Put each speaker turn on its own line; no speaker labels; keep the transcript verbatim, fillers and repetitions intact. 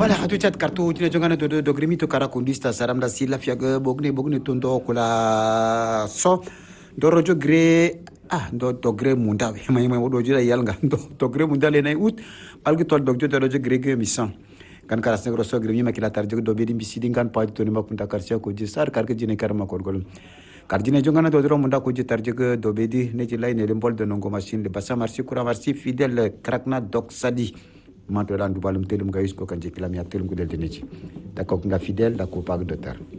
Voilà, hatu chat kartu tina jongana do do grimi to kara kundista saram da sila fiaga bogne bogne tondo kula so do rojo gre ah do do gre munda we mai mai do jira yalga do do gre munda le nay ut algi tol do do rojo gre ge mission kan kara sne roso grimi makila tarjo do bedi bisidi kan pa to ni mapunta karsia ko ji sar karge jine karma kor golum kardine jongana do do munda ko ji tarjo do bedi ne jilay ne dembol de nongo machine de basa marsi kura marsi fidèle krakna dok sadi manto lan du balum telum gayus ko kanje kilam ya telum ko del deneji d'accord nga fidèle d'accord pas docteur